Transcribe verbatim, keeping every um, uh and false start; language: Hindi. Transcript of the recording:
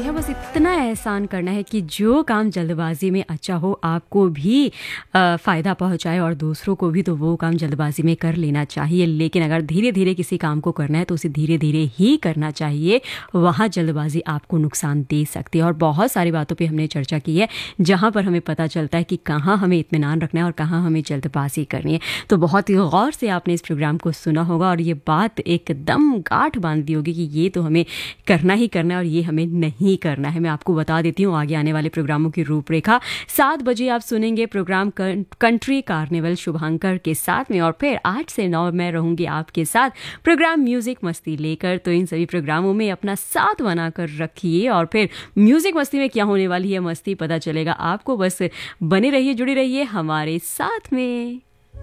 है, बस इतना एहसान करना है कि जो काम जल्दबाजी में अच्छा हो, आपको भी अ, फ़ायदा पहुंचाए और दूसरों को भी, तो वो काम जल्दबाजी में कर लेना चाहिए। लेकिन अगर धीरे धीरे किसी काम को करना है तो उसे धीरे धीरे ही करना चाहिए, वहाँ जल्दबाजी आपको नुकसान दे सकती है। और बहुत सारी बातों पे हमने चर्चा की है जहाँ पर हमें पता चलता है कि कहाँ हमें इत्मीनान रखना है और कहाँ हमें जल्दबाजी करनी है। तो बहुत ही गौर से आपने इस प्रोग्राम को सुना होगा और ये बात एकदम गांठ बांध दी होगी कि ये तो हमें करना ही करना है और ये हमें नहीं करना है। मैं आपको बता देती हूँ आगे आने वाले प्रोग्रामों की रूपरेखा। सात बजे आप सुनेंगे प्रोग्राम कंट्री कार्निवल शुभांकर के साथ में, और फिर आठ से नौ मैं रहूंगी आपके साथ प्रोग्राम म्यूजिक मस्ती लेकर। तो इन सभी प्रोग्रामों में अपना साथ बनाकर रखिए और फिर म्यूजिक मस्ती में क्या होने वाली है, मस्ती पता चलेगा आपको। बस बने रहिए, जुड़े रहिए हमारे साथ में।